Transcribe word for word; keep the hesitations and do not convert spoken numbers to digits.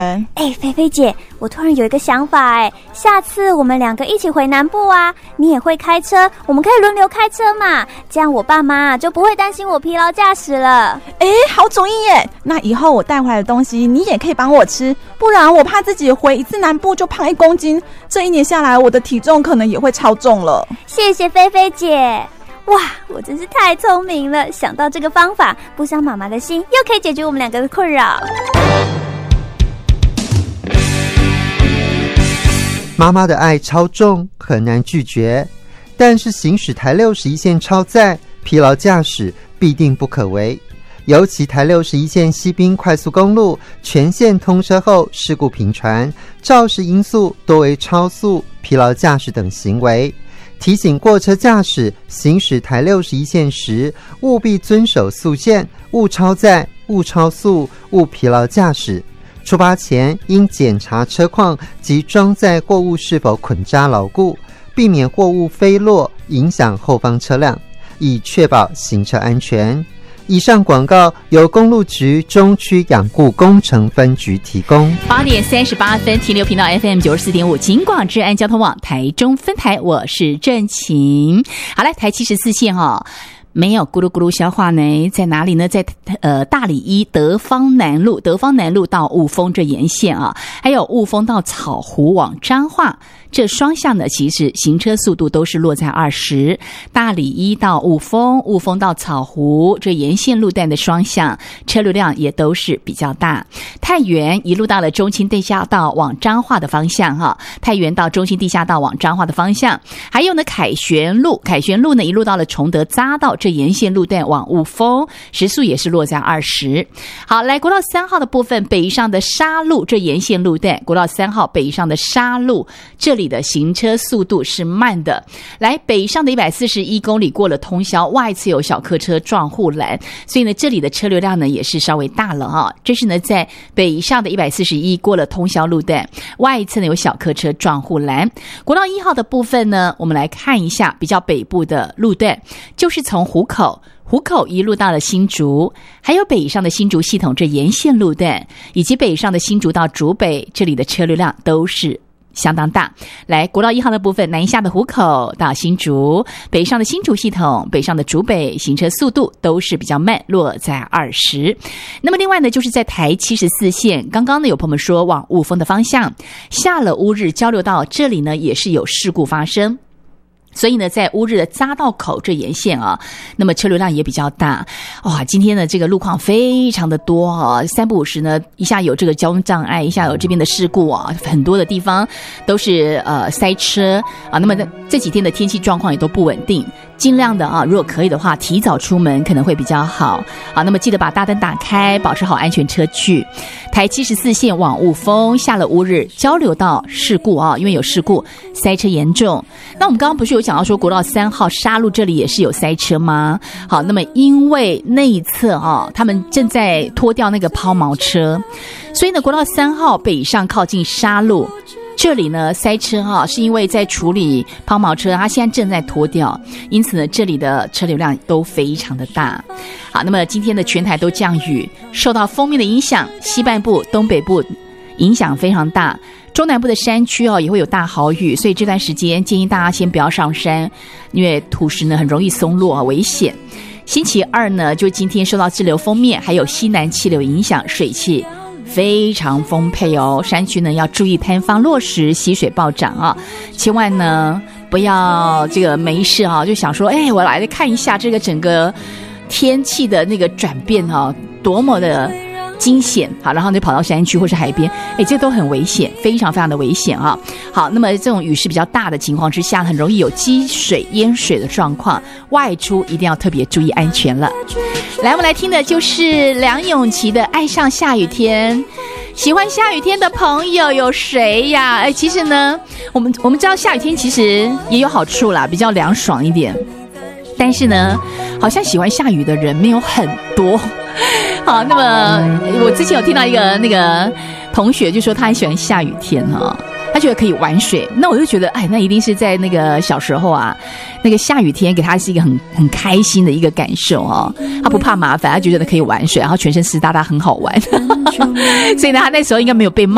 哎，菲菲姐，我突然有一个想法哎，下次我们两个一起回南部啊，你也会开车，我们可以轮流开车嘛，这样我爸妈就不会担心我疲劳驾驶了。 哎，好主意耶！那以后我带回来的东西你也可以帮我吃，不然我怕自己回一次南部就胖一公斤，这一年下来我的体重可能也会超重了。 谢谢菲菲姐。哇，我真是太聪明了，想到这个方法，不伤妈妈的心，又可以解决我们两个的困扰。 妈妈的爱超重，很难拒绝，但是行驶台六十一线超载，疲劳驾驶必定不可为。尤其台六十一线西滨快速公路全线通车后，事故频传，肇事因素多为超速、疲劳驾驶等行为。提醒过车驾驶行驶台六十一线时，务必遵守速限，勿超载、勿超速、勿疲劳驾驶。出发前应检查车况及装载货物是否捆扎牢固，避免货物飞落影响后方车辆，以确保行车安全。以上广告由公路局中区养护工程分局提供。 八点三十八分，停留频道 F M 九十四点五，警广治安交通网台中分台，我是郑晴。好来，台七十四线哈、哦。没有咕噜咕噜消化呢，在哪里呢？在呃大里一德芳南路，德芳南路到雾峰这沿线啊，还有雾峰到草湖往彰化，这双向呢，其实行车速度都是落在二十。大里一到雾峰，雾峰到草湖这沿线路段的双向车流量也都是比较大。太原一路到了中清地下道往彰化的方向哈，太原到中清地下道往彰化的方向，还有呢凯旋路，凯旋路呢一路到了崇德匝道。这沿线路段往雾峰，时速也是落在二十。好，来国道三号的部分，北上的沙路这沿线路段，国道三号北上的沙路，这里的行车速度是慢的。来北上的一百四十一公里过了通宵，外侧有小客车撞护栏，所以呢，这里的车流量呢也是稍微大了哈。这是呢在北上的一百四十一过了通宵路段，外侧呢有小客车撞护栏。国道一号的部分呢，我们来看一下比较北部的路段，就是从湖口湖口一路到了新竹，还有北上的新竹系统这沿线路段，以及北上的新竹到竹北，这里的车流量都是相当大。来国道一号的部分，南下的湖口到新竹，北上的新竹系统，北上的竹北，行车速度都是比较慢，落在二十。那么另外呢，就是在台七十四线，刚刚呢有朋友们说往雾峰的方向下了乌日交流道，这里呢也是有事故发生。所以呢，在乌日的匝道口这沿线啊，那么车流量也比较大。哇，今天的这个路况非常的多啊，三不五时呢，一下有这个交通障碍，一下有这边的事故啊，很多的地方都是呃塞车啊。那么这几天的天气状况也都不稳定，尽量的啊，如果可以的话，提早出门可能会比较好。好，那么记得把大灯打开，保持好安全车距。台七十四线往雾峰下了乌日交流道事故啊，因为有事故，塞车严重。那我们刚刚不是有讲到说国道三号沙路这里也是有塞车吗？好，那么因为内侧啊，他们正在拖掉那个抛锚车，所以呢，国道三号北上靠近沙路。这里呢塞车哈、啊，是因为在处理抛锚车，它现在正在拖掉，因此呢，这里的车流量都非常的大。好，那么今天的全台都降雨，受到锋面的影响，西半部、东北部影响非常大，中南部的山区哦也会有大豪雨，所以这段时间建议大家先不要上山，因为土石呢很容易松落啊，危险。星期二呢，就今天受到滞留锋面还有西南气流影响，水汽非常丰沛哦，山区呢要注意坍方落石、溪水暴涨啊，千万呢不要这个没事啊，就想说，哎，我来看一下这个整个天气的那个转变啊，多么的惊险。好，然后你跑到山区或是海边，哎，这都很危险，非常非常的危险啊。好，那么这种雨势比较大的情况之下，很容易有积水淹水的状况，外出一定要特别注意安全了。来，我们来听的就是梁咏琪的《爱上下雨天》。喜欢下雨天的朋友有谁呀？哎，其实呢，我们我们知道下雨天其实也有好处啦，比较凉爽一点。但是呢，好像喜欢下雨的人没有很多。好，那么我之前有听到一个那个同学就说他很喜欢下雨天哈、哦，他觉得可以玩水。那我就觉得，哎，那一定是在那个小时候啊，那个下雨天给他是一个很很开心的一个感受哦。他不怕麻烦，他觉得可以玩水，然后全身湿哒哒，很好玩。所以呢，他那时候应该没有被骂